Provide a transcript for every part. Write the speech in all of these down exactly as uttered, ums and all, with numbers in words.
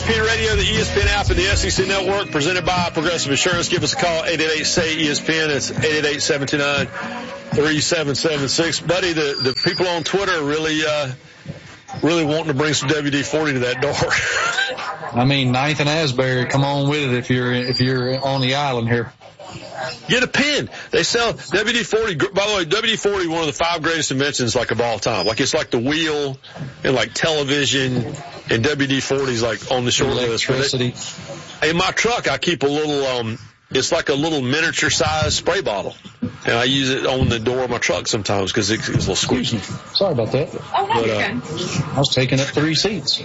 S P N Radio, the E S P N app, and the S E C Network, presented by Progressive Insurance. Give us a call, eight eight eight, S A Y, E S P N. It's eight eight eight, seven two nine, three seven seven six. Buddy, the, the people on Twitter are really, uh, really wanting to bring some W D forty to that door. I mean, Ninth and Asbury, come on with it if you're, if you're on the island here. Get a pin. They sell W D forty. By the way, W D forty, one of the five greatest inventions like of all time. Like it's like the wheel and like television, and W D forty is like on the short list. Electricity. In my truck, I keep a little, um, it's like a little miniature size spray bottle. And I use it on the door of my truck sometimes because it's, it's a little squeaky. Sorry about that. Oh, no, but, you're uh, good. I was taking up three seats.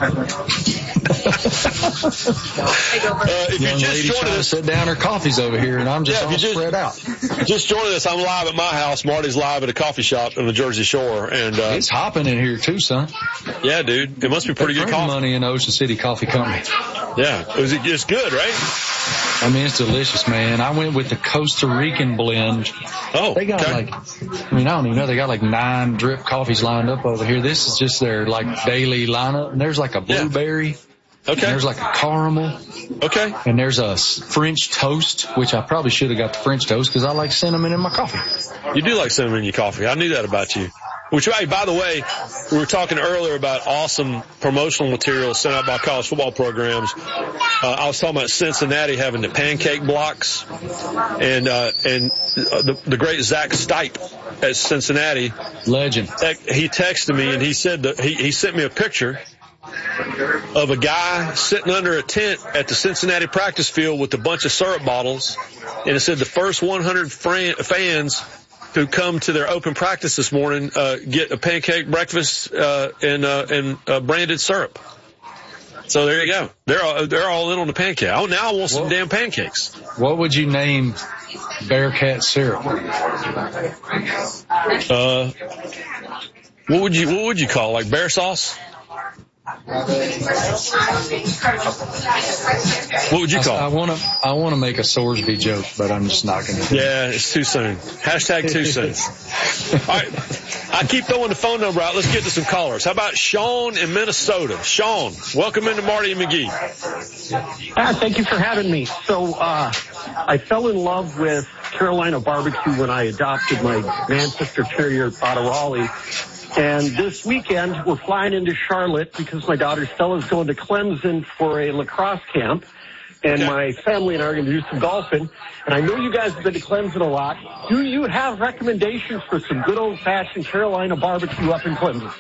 Uh, if Young you just lady joined trying to us, sit down, her coffee's over here, and I'm just Yeah, if all you just- spread out. just joining us, I'm live at my house. Marty's live at a coffee shop on the Jersey Shore. And, uh, It's hopping in here, too, son. yeah, dude, it must be pretty They good print coffee. money in the Ocean City Coffee Company. Yeah. It was, it's good, right? I mean, it's delicious, man. I went with the Costa Rican blend. Oh, They got okay. like, I mean, I don't even know. They got like nine drip coffees lined up over here. This is just their like daily lineup. And there's like a Yeah. blueberry. Okay. And there's like a caramel. Okay. And there's a s- French toast, which I probably should have got the French toast because I like cinnamon in my coffee. You do like cinnamon in your coffee. I knew that about you. Which, hey, by the way, we were talking earlier about awesome promotional materials sent out by college football programs. Uh, I was talking about Cincinnati having the pancake blocks, and uh, and uh, the, the great Zach Stipe at Cincinnati. Legend. He texted me and he said that he, he sent me a picture of a guy sitting under a tent at the Cincinnati practice field with a bunch of syrup bottles, and it said the first one hundred fran- fans who come to their open practice this morning uh, get a pancake breakfast uh, and uh, and uh, branded syrup. So there you go. They're all, they're all in on the pancake. Oh, now I want some Well, damn pancakes. What would you name Bearcat syrup? Uh, what would you what would you call it? Like bear sauce? What would you call I it? want to I want to make a Sorsby joke, but I'm just not going to. Yeah, it's too soon. Hashtag too soon. All right. I keep throwing the phone number out. Let's get to some callers. How about Sean in Minnesota? Sean, welcome into Marty and McGee. Ah, thank you for having me. So, uh, I fell in love with Carolina barbecue when I adopted my Manchester Terrier out of Raleigh. And this weekend, we're flying into Charlotte because my daughter Stella's going to Clemson for a lacrosse camp. And Okay. my family and I are going to do some golfing. And I know you guys have been to Clemson a lot. Do you have recommendations for some good old-fashioned Carolina barbecue up in Clemson?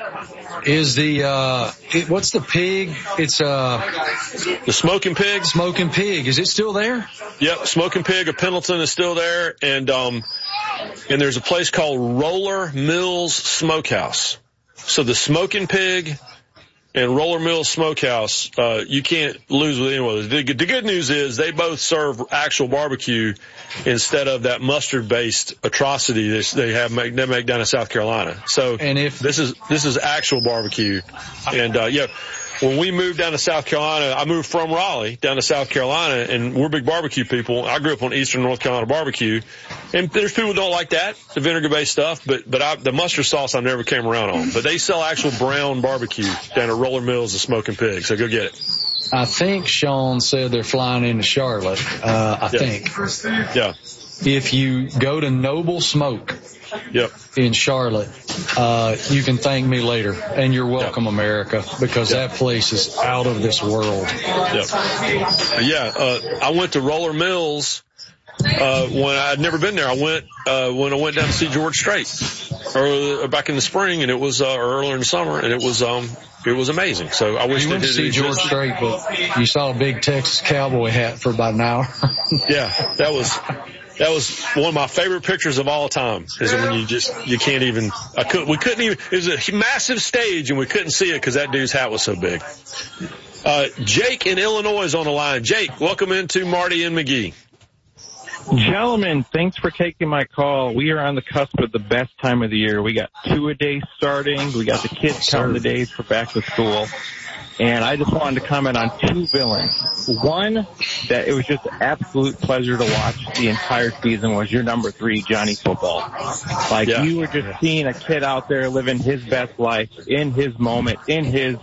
Is the uh, it, what's the pig? It's uh, The Smoking Pig? Smoking Pig. Is it still there? Yep, Smoking Pig of Pendleton is still there. And, um, and there's a place called Roller Mills Smokehouse. So the Smoking Pig and Roller Mills Smokehouse, uh, you can't lose with anyone. The, the good news is they both serve actual barbecue instead of that mustard-based atrocity they, they have make, they make down in South Carolina. So And if this is this is actual barbecue, and uh, yeah. When we moved down to South Carolina, I moved from Raleigh down to South Carolina, and we're big barbecue people. I grew up on Eastern North Carolina barbecue, and there's people who don't like that, the vinegar-based stuff, but but I, the mustard sauce I never came around on. But they sell actual brown barbecue down at Roller Mills and Smoking Pig, so go get it. I think Sean said they're flying into Charlotte. Uh, I Yeah. think Yeah. if you go to Noble Smoke Yep. in Charlotte, uh, you can thank me later, and you're welcome, America, because that place is out of this world. Yep. Yeah. Uh, I went to Roller Mills uh, when I'd never been there. I went uh, when I went down to see George Strait or back in the spring, and it was uh, or earlier in the summer, and it was um it was amazing. So I wish You they went to did see it George exist. Strait, but you saw a big Texas cowboy hat for about an hour. Yeah, that was that was one of my favorite pictures of all time. Is when you just you can't even I could we couldn't even it was a massive stage and we couldn't see it because that dude's hat was so big. Uh, Jake in Illinois is on the line. Jake, welcome into Marty and McGee. Gentlemen, thanks for taking my call. We are on the cusp of the best time of the year. We got two-a-day starting. We got the kids counting the days for back to school. And I just wanted to comment on two villains. One, that it was just an absolute pleasure to watch the entire season was your number three, Johnny Football. Like, Yeah. you were just seeing a kid out there living his best life in his moment, in his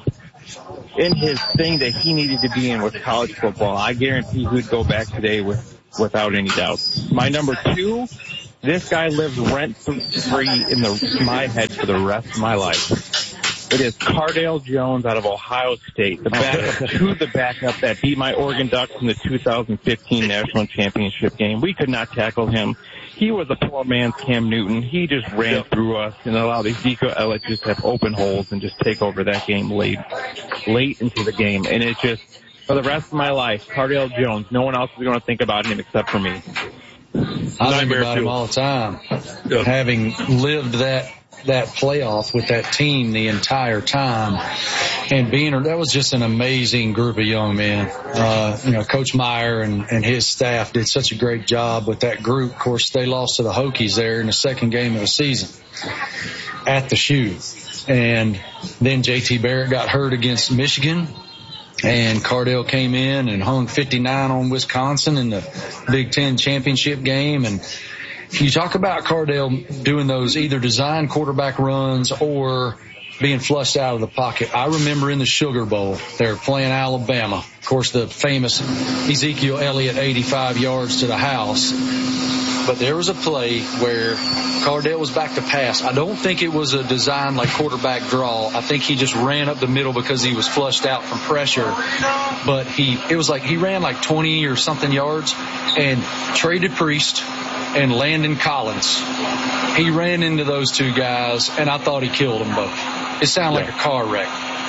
in his thing that he needed to be in with college football. I guarantee he would go back today with, without any doubt. My number two, this guy lives rent-free in the, my head for the rest of my life. It is Cardale Jones out of Ohio State, the backup to the backup that beat my Oregon Ducks in the two thousand fifteen National Championship game. We could not tackle him. He was a poor man's Cam Newton. He just ran yep. through us and allowed Ezekiel Elliott to just have open holes and just take over that game late, late into the game. And it just, for the rest of my life, Cardale Jones, no one else is going to think about him except for me. I think about him all the time. Yep. Having lived that that playoff with that team the entire time, and being that was just an amazing group of young men. Uh, you know, Coach Meyer and, and his staff did such a great job with that group. Of course, they lost to the Hokies there in the second game of the season at the Shoe, and then J T Barrett got hurt against Michigan. And Cardale came in and hung fifty-nine on Wisconsin in the Big Ten championship game. And you talk about Cardale doing those either design quarterback runs or being flushed out of the pocket. I remember in the Sugar Bowl, they were playing Alabama. Of course, the famous Ezekiel Elliott eighty-five yards to the house. But there was a play where Cardale was back to pass. I don't think it was a design like quarterback draw. I think he just ran up the middle because he was flushed out from pressure. But he, it was like he ran like twenty or something yards and traded Priest and Landon Collins. He ran into those two guys, and I thought he killed them both. It sounded like a car wreck.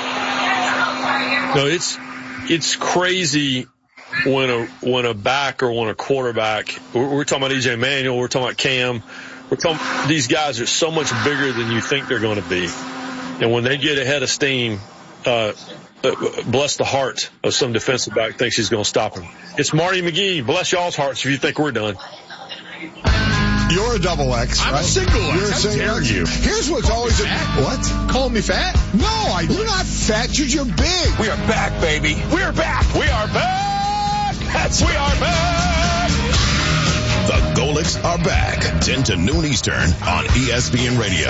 No, it's it's crazy when a when a back or when a quarterback. We're, we're talking about E J Manuel. We're talking about Cam. We're talking these guys are so much bigger than you think they're going to be, and when they get ahead of steam, uh, bless the heart of some defensive back thinks he's going to stop him. It's Marty McGee. Bless y'all's hearts if you think we're done. You're a double X, I'm right? a single X. You're a How single dare X. you? Here's what's always a, what? Call me fat? No, I, you're not fat. You're, you're big. We are back, baby. We are back. We are back. That's we are back. The Golics are back. ten to noon Eastern on E S P N Radio.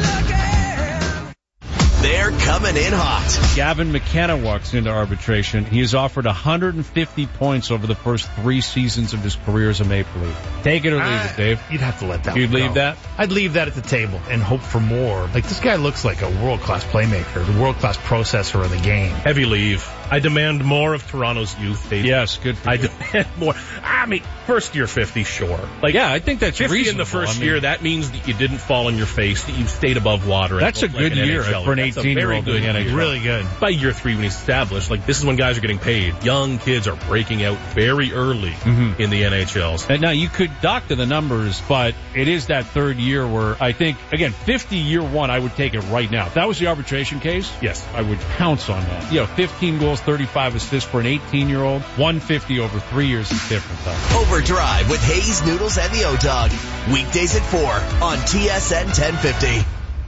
They're coming in hot. Gavin McKenna walks into arbitration. He has offered one hundred fifty points over the first three seasons of his career as a Maple Leaf. Take it or leave uh, it, Dave. You'd have to let that You'd one leave go. that? I'd leave that at the table and hope for more. Like, this guy looks like a world-class playmaker, the world-class processor of the game. Heavy leave. I demand more of Toronto's youth, Dave. Yes, good for I you. demand more. I mean, first year fifty, sure. Like, yeah, I think that's fifty reasonable. in the first I mean, year, that means that you didn't fall on your face, that you stayed above water. That's a like good an year N H L. for an That's eighteen-year-old a very good in the N H L. Really good. By year three, when he's established, like, this is when guys are getting paid. Young kids are breaking out very early mm-hmm. in the N H Ls. And now, you could doctor the numbers, but it is that third year where I think, again, fifty year one, I would take it right now. If that was the arbitration case, yes, I would pounce on that. You know, fifteen goals, thirty-five assists for an eighteen-year-old, one hundred fifty over three years is different, though. Overdrive with Hayes, Noodles, and the O-Dog. Weekdays at four on T S N ten fifty.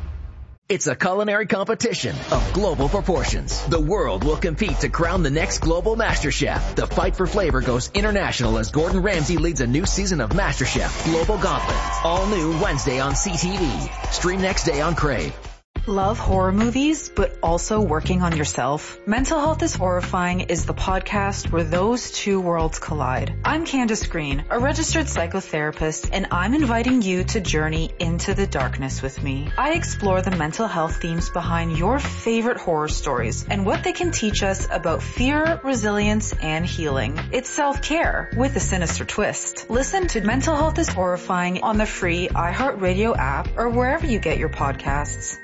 It's a culinary competition of global proportions. The world will compete to crown the next global master chef. The fight for flavor goes international as Gordon Ramsay leads a new season of MasterChef Global Gauntlet. All new Wednesday on C T V. Stream next day on Crave. Love horror movies, but also working on yourself? Mental Health is Horrifying is the podcast where those two worlds collide. I'm Candace Green, a registered psychotherapist, and I'm inviting you to journey into the darkness with me. I explore the mental health themes behind your favorite horror stories and what they can teach us about fear, resilience, and healing. It's self-care with a sinister twist. Listen to Mental Health is Horrifying on the free iHeartRadio app or wherever you get your podcasts.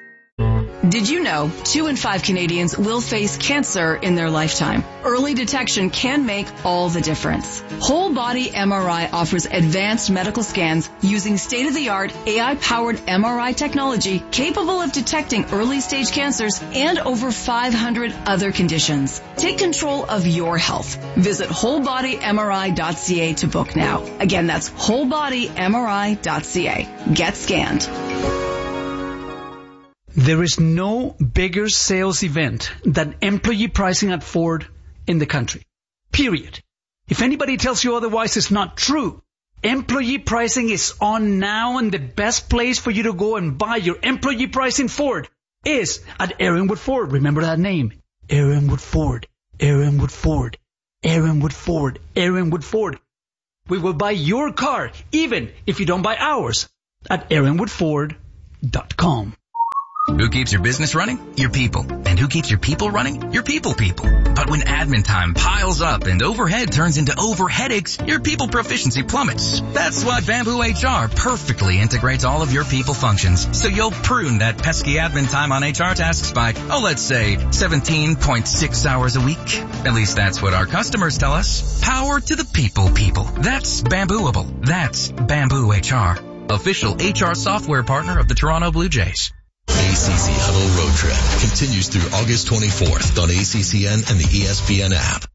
Did you know two in five Canadians will face cancer in their lifetime? Early detection can make all the difference. Whole Body M R I offers advanced medical scans using state-of-the-art A I-powered M R I technology capable of detecting early-stage cancers and over five hundred other conditions. Take control of your health. Visit whole body M R I dot C A to book now. Again, that's whole body M R I dot C A. Get scanned. There is no bigger sales event than employee pricing at Ford in the country. Period. If anybody tells you otherwise, it's not true. Employee pricing is on now, and the best place for you to go and buy your employee pricing Ford is at Aaronwood Ford. Remember that name. Aaronwood Ford, Aaronwood Ford, Aaronwood Ford, Aaronwood Ford. We will buy your car, even if you don't buy ours, at aaronwood ford dot com. Who keeps your business running? Your people. And who keeps your people running? Your people people. But when admin time piles up and overhead turns into over headaches, your people proficiency plummets. That's why Bamboo H R perfectly integrates all of your people functions. So you'll prune that pesky admin time on H R tasks by, oh, let's say seventeen point six hours a week. At least that's what our customers tell us. Power to the people people. That's Bambooable. That's Bamboo H R. Official H R software partner of the Toronto Blue Jays. A C C Huddle Road Trip continues through August twenty-fourth on A C C N and the E S P N app.